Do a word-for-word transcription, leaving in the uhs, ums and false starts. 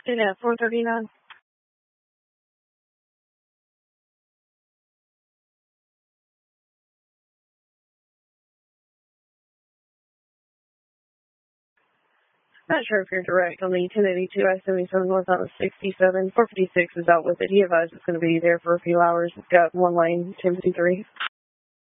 In at four thirty-nine. Not sure if you're direct on the ten eighty-two I seventy-seven north out of sixty-seven. four fifty-six is out with it. He advised it's going to be there for a few hours. It's got one lane, ten fifty-three.